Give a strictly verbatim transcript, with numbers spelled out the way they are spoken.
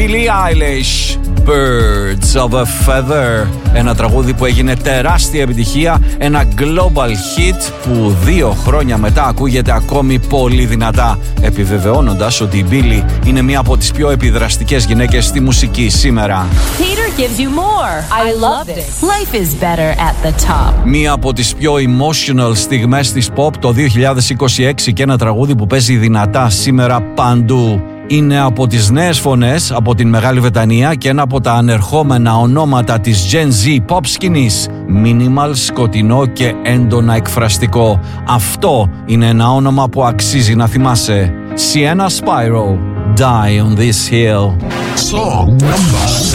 Billie Eilish, Birds of a Feather. Ένα τραγούδι που έγινε τεράστια επιτυχία, ένα global hit που δύο χρόνια μετά ακούγεται ακόμη πολύ δυνατά, επιβεβαιώνοντας ότι η Billie είναι μία από τις πιο επιδραστικές γυναίκες στη μουσική σήμερα. Peter gives you more. I love this. Life is better at the top. Μία από τις πιο emotional στιγμές της pop το δύο χιλιάδες είκοσι έξι και ένα τραγούδι που παίζει δυνατά σήμερα παντού. Είναι από τις νέες φωνές από την Μεγάλη Βρετανία και ένα από τα ανερχόμενα ονόματα της Gen Z pop σκηνής. Minimal, σκοτεινό και έντονα εκφραστικό. Αυτό είναι ένα όνομα που αξίζει να θυμάσαι. Sienna Spiro, Die on This Hill. Song number